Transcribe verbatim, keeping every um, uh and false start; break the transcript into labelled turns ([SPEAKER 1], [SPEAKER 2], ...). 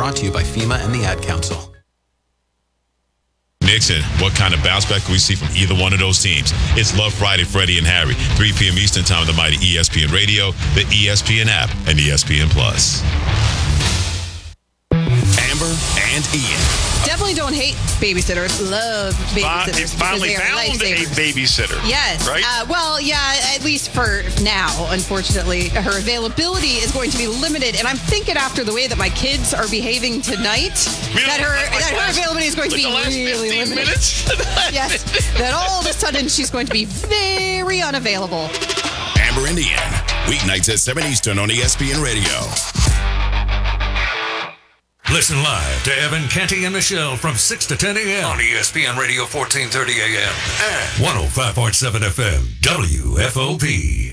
[SPEAKER 1] brought to you by FEMA and the Ad Council.
[SPEAKER 2] Nixon, what kind of bounce back can we see from either one of those teams? It's Love Friday, Freddie and Harry, three p.m. Eastern Time on the mighty E S P N Radio, the E S P N app, and E S P N Plus.
[SPEAKER 3] Amber and Ian.
[SPEAKER 4] Definitely don't hate babysitters. Love babysitters.
[SPEAKER 5] You finally found a babysitter.
[SPEAKER 4] Yes.
[SPEAKER 5] Right?
[SPEAKER 4] Uh, well, yeah, at least for now, unfortunately. Her availability is going to be limited. And I'm thinking after the way that my kids are behaving tonight,
[SPEAKER 5] You know,
[SPEAKER 4] that her
[SPEAKER 5] like
[SPEAKER 4] that her
[SPEAKER 5] last-
[SPEAKER 4] availability is going to
[SPEAKER 5] like
[SPEAKER 4] be
[SPEAKER 5] the last
[SPEAKER 4] really
[SPEAKER 5] fifteen
[SPEAKER 4] limited.
[SPEAKER 5] minutes?
[SPEAKER 4] Yes. That all of a sudden she's going to be very unavailable.
[SPEAKER 3] Amber and Ian. Weeknights at seven Eastern on E S P N Radio.
[SPEAKER 6] Listen live to Evan, Canty, and Michelle from six to ten a.m. on E S P N Radio fourteen thirty a.m. and one oh five point seven F M W F O P.